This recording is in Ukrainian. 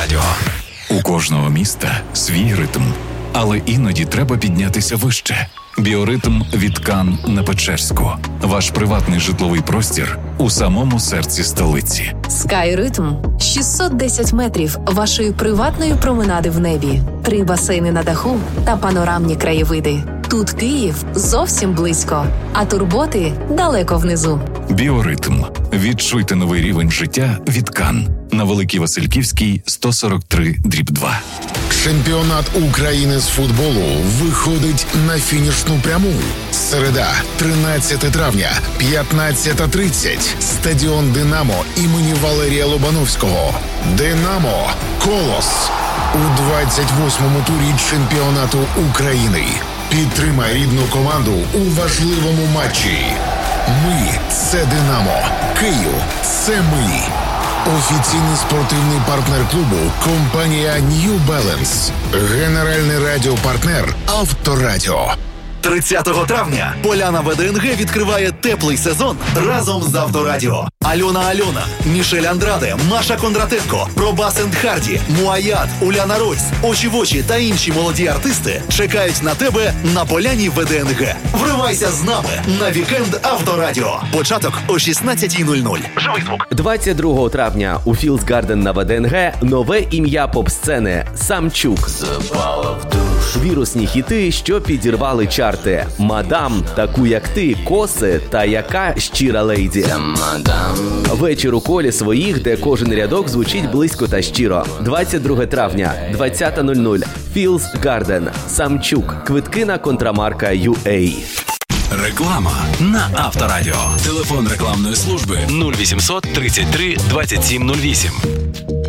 Авторадіо. У кожного міста свій ритм. Але іноді треба піднятися вище. Біоритм від Кан на Печерську. Ваш приватний житловий простір у самому серці столиці. Скайритм – 610 метрів вашої приватної променади в небі. 3 басейни на даху та панорамні краєвиди. Тут Київ зовсім близько, а турботи далеко внизу. Біоритм. Відчуйте новий рівень життя від Кан. На Великій Васильківській, 143/2. Чемпіонат України з футболу виходить на фінішну пряму. Середа, 13 травня, 15:30. Стадіон «Динамо» імені Валерія Лобановського. «Динамо» Колос у 28-му турі чемпіонату України. Підтримай рідну команду у важливому матчі. Ми – це «Динамо». Київ – це ми. Офіційний спортивний партнер клубу – компанія New Balance. Генеральний радіопартнер «Авторадіо». 30 травня Поляна ВДНГ відкриває теплий сезон разом з Авторадіо. Альона, Мішель Андраде, Маша Кондратенко, Пробас енд Харді, Муаят, Уляна Ройс, Очі в очі та інші молоді артисти чекають на тебе на Поляні ВДНГ. Вривайся з нами на вікенд Авторадіо. Початок о 16:00. Живий звук. 22 травня у Філдс Гарден на ВДНГ нове ім'я поп-сцени – Самчук. Вірусні хіти, що підірвали чарти. «Мадам», «Таку як ти», «Коси» та «Яка щира лейді». Вечір у колі своїх, де кожен рядок звучить близько та щиро. 22 травня, 20:00. Філдс Гарден. Самчук. Квитки на Контрамарка.UA. Реклама на Авторадіо. Телефон рекламної служби 0800 33 27 08.